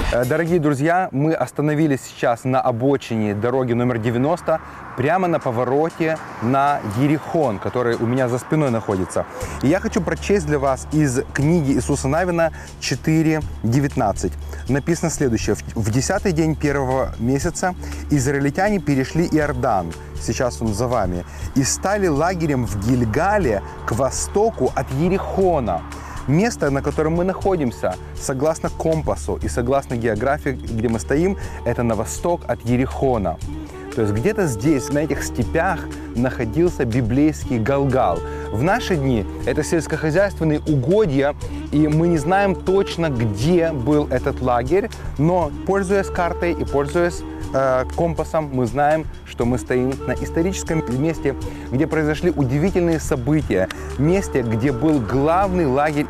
Дорогие друзья, мы остановились сейчас на обочине дороги номер 90, прямо на повороте на Иерихон, который у меня за спиной находится. И я хочу прочесть для вас из книги Иисуса Навина 4:19. Написано следующее. В 10-й день первого месяца израильтяне перешли Иордан, сейчас он за вами, и стали лагерем в Гильгале к востоку от Иерихона. Место, на котором мы находимся, согласно компасу и согласно географии, где мы стоим, это на восток от Иерихона. То есть где-то здесь, на этих степях, находился библейский Галгал. В наши дни это сельскохозяйственные угодья, и мы не знаем точно, где был этот лагерь, но, пользуясь картой и пользуясь компасом, мы знаем, что мы стоим на историческом месте, где произошли удивительные события, месте, где был главный лагерь